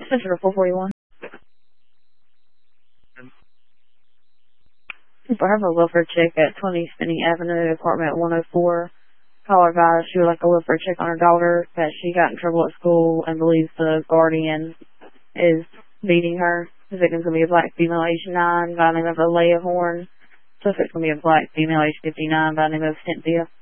Central 441. I have a welfare check at 20 Spinning Avenue, apartment 104. Caller advised she would like a welfare check on her daughter, that she got in trouble at school and believes the guardian is beating her. The victim's going to be a black female, age 9, by the name of Alea Horn. Suspect's going to be a black female, age 59, by the name of Cynthia.